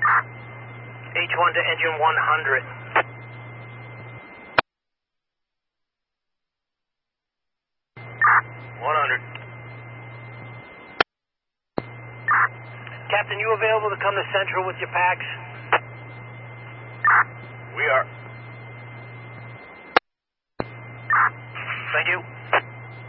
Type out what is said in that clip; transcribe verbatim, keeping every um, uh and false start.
H one to engine one hundred. one hundred. Captain, you available to come to Central with your packs? We are. Thank you.